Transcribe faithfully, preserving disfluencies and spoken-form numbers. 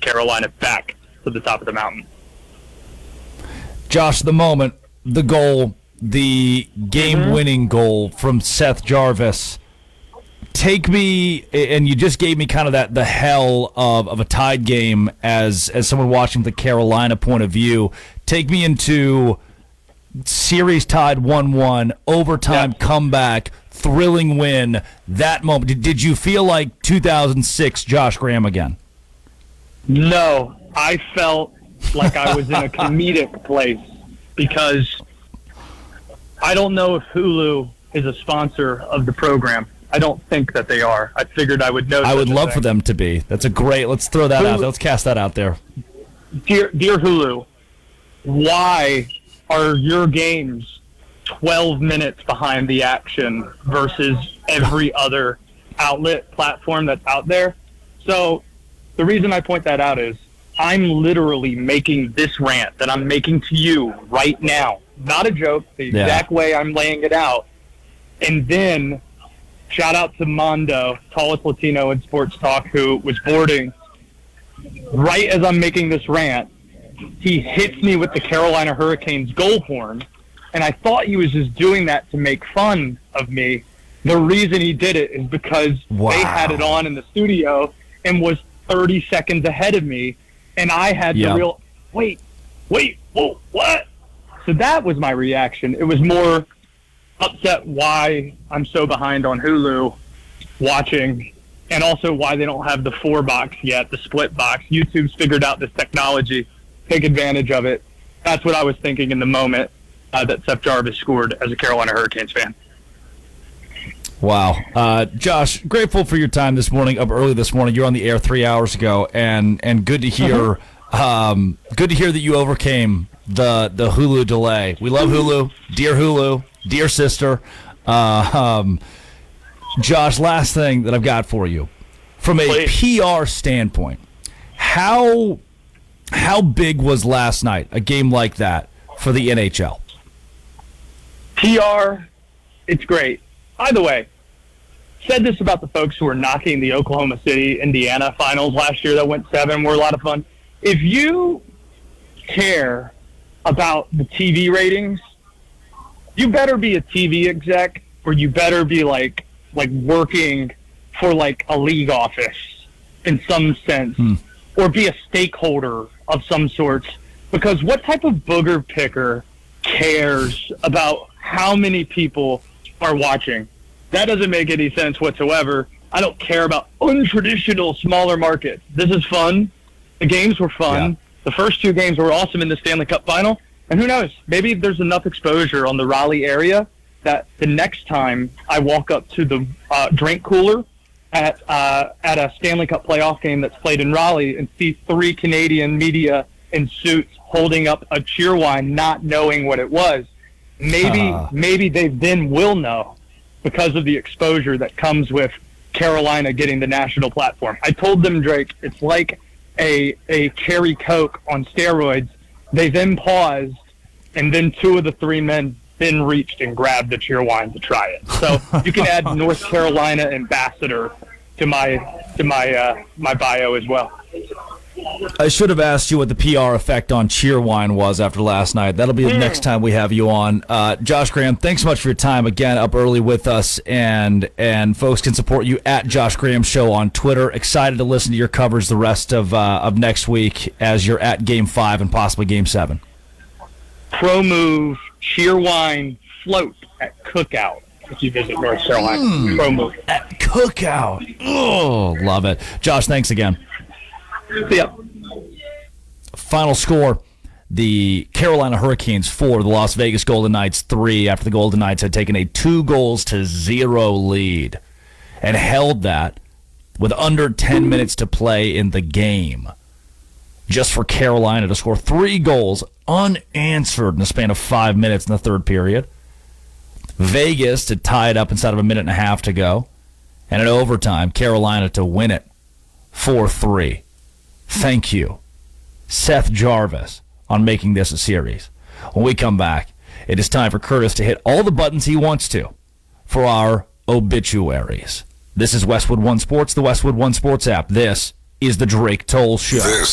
Carolina back to the top of the mountain. Josh, the moment, the goal, the game-winning mm-hmm. goal from Seth Jarvis. Take me, and you just gave me kind of that the hell of, of a tied game as as someone watching the Carolina point of view. Take me into series tied one one, overtime yeah. comeback, thrilling win, that moment. Did, did you feel like two thousand six Josh Graham again? No, I felt like I was in a comedic place because I don't know if Hulu is a sponsor of the program. I don't think that they are. I figured I would know. I would love thing. for them to be. That's a great. Let's throw that Hulu, out. Let's cast that out there. Dear, dear Hulu, why are your games twelve minutes behind the action versus every other outlet platform that's out there? So the reason I point that out is I'm literally making this rant that I'm making to you right now. Not a joke. The yeah. exact way I'm laying it out. And then shout out to Mondo, tallest Latino in sports talk, who was boarding. Right as I'm making this rant, he hits me with the Carolina Hurricanes goal horn, and I thought he was just doing that to make fun of me. The reason he did it is because wow. they had it on in the studio and was thirty seconds ahead of me, and I had yep. the real, wait, wait, whoa, what? So that was my reaction. It was more upset why I'm so behind on Hulu watching, and also why they don't have the four box yet, the split box. YouTube's figured out this technology. Take advantage of it. That's what I was thinking in the moment uh, that Seth Jarvis scored as a Carolina Hurricanes fan. Wow. Uh, Josh, grateful for your time this morning, up early this morning. You were on the air three hours ago, and, and good to hear um, good to hear that you overcame the, the Hulu delay. We love Hulu. Dear Hulu. Dear sister. Uh, um, Josh, last thing that I've got for you. From a Please. P R standpoint, how how big was last night, a game like that, for the N H L? P R, it's great. By the way, said this about the folks who were knocking the Oklahoma City, Indiana finals last year that went seven, were a lot of fun. If you care about the T V ratings, you better be a T V exec, or you better be like like working for like a league office in some sense, hmm. or be a stakeholder of some sorts. Because what type of booger picker cares about how many people are watching? That doesn't make any sense whatsoever. I don't care about untraditional smaller markets. This is fun. The games were fun. Yeah. The first two games were awesome in the Stanley Cup final. And who knows, maybe there's enough exposure on the Raleigh area that the next time I walk up to the uh, drink cooler at uh, at a Stanley Cup playoff game that's played in Raleigh and see three Canadian media in suits holding up a cheer wine, not knowing what it was, maybe uh. maybe they then will know because of the exposure that comes with Carolina getting the national platform. I told them, Drake, it's like a a cherry Coke on steroids. They then paused, and then two of the three men then reached and grabbed the cheer wine to try it. So you can add North Carolina ambassador to my to my uh, my bio as well. I should have asked you what the P R effect on Cheerwine was after last night. That'll be the next time we have you on. Uh, Josh Graham, thanks so much for your time again, up early with us, and and folks can support you at Josh Graham Show on Twitter. Excited to listen to your coverage the rest of uh, of next week as you're at Game Five and possibly Game Seven. Pro move Cheerwine float at Cookout if you visit North Carolina. Mm, Pro move at Cookout. Oh, love it, Josh. Thanks again. Yep. Final score, the Carolina Hurricanes four, the Las Vegas Golden Knights three, after the Golden Knights had taken a two goals to zero lead and held that with under ten minutes to play in the game. Just for Carolina to score three goals unanswered in the span of five minutes in the third period. Vegas to tie it up inside of a minute and a half to go. And in overtime, Carolina to win it four three. Thank you, Seth Jarvis, on making this a series. When we come back, it is time for Curtis to hit all the buttons he wants to for our obituaries. This is Westwood One Sports, the Westwood One Sports app. This is the Drake Toll Show. This